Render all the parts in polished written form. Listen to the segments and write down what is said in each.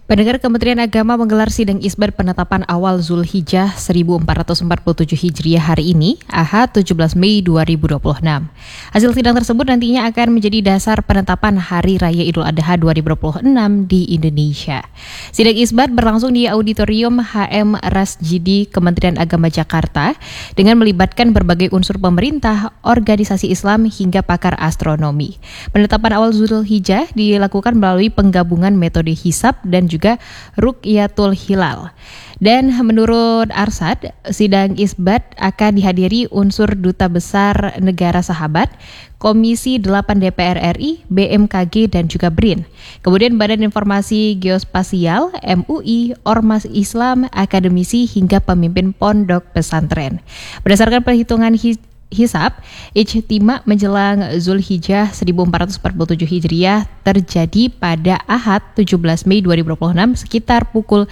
Pendengar, Kementerian Agama menggelar sidang isbat penetapan awal Zulhijjah 1447 Hijriah hari ini, Ahad 17 Mei 2026. Hasil sidang tersebut nantinya akan menjadi dasar penetapan Hari Raya Idul Adha 2026 di Indonesia. Sidang isbat berlangsung di Auditorium HM Rasjidi Kementerian Agama Jakarta dengan melibatkan berbagai unsur pemerintah, organisasi Islam hingga pakar astronomi. Penetapan awal Zulhijjah dilakukan melalui penggabungan metode hisab dan juga Ruqyatul Hilal. Dan menurut Arsad, sidang isbat akan dihadiri unsur Duta Besar Negara Sahabat, Komisi 8 DPR RI, BMKG, dan juga BRIN. Kemudian Badan Informasi Geospasial, MUI, Ormas Islam, akademisi, hingga pemimpin pondok pesantren. Berdasarkan perhitungan hisab, ijtima menjelang Zulhijjah 1447 Hijriah terjadi pada Ahad 17 Mei 2026 sekitar pukul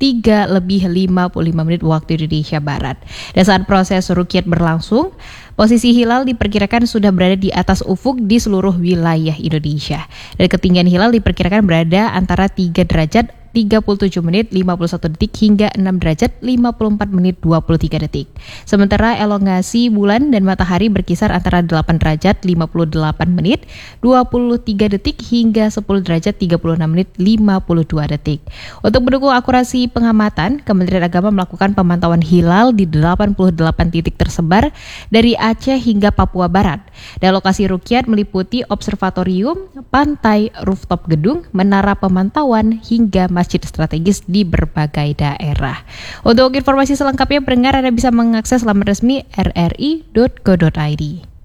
3:55 waktu Indonesia Barat. Dan saat proses ruqyat berlangsung, posisi hilal diperkirakan sudah berada di atas ufuk di seluruh wilayah Indonesia. Dan ketinggian hilal diperkirakan berada antara 3 derajat 37 menit 51 detik hingga 6 derajat 54 menit 23 detik. Sementara elongasi bulan dan matahari berkisar antara 8 derajat 58 menit 23 detik hingga 10 derajat 36 menit 52 detik. Untuk mendukung akurasi pengamatan, Kementerian Agama melakukan pemantauan hilal di 88 titik tersebar dari Aceh hingga Papua Barat. Dan lokasi ruqyat meliputi observatorium, pantai, rooftop gedung, menara pemantauan hingga masjid strategis di berbagai daerah. Untuk informasi selengkapnya, pendengar, Anda bisa mengakses laman resmi rri.go.id.